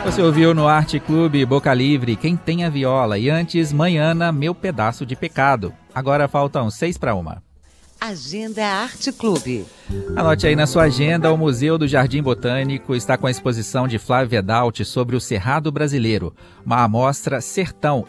Você ouviu no Arte Clube Boca Livre, Quem Tem a Viola, e antes, Manhana, Meu Pedaço de Pecado. Agora faltam 6:01. Agenda Arte Clube. Anote aí na sua agenda, o Museu do Jardim Botânico está com a exposição de Flávio Vedalti sobre o Cerrado Brasileiro, uma amostra Sertão,